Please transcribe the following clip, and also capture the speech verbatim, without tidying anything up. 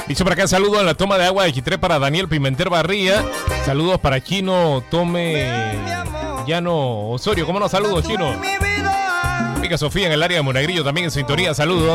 Dice por acá, saludos en la toma de agua de Chitré para Daniel Pimentel Barría. Saludos para Chino Tome Llano Osorio. ¿Cómo no? Saludos, Chino. Mica Sofía en el área de Monegrillo también en sintonía. Saludos.